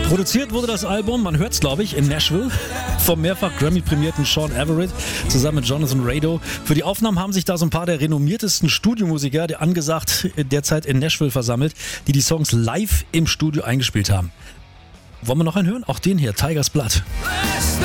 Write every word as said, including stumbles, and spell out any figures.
Produziert wurde das Album, man hört es glaube ich, in Nashville vom mehrfach Grammy-prämierten Sean Everett zusammen mit Jonathan Rado. Für die Aufnahmen haben sich da so ein paar der renommiertesten Studiomusiker, der angesagt derzeit in Nashville versammelt, die die Songs live im Studio eingespielt haben. Wollen wir noch einen hören? Auch den hier, Tiger's Blood.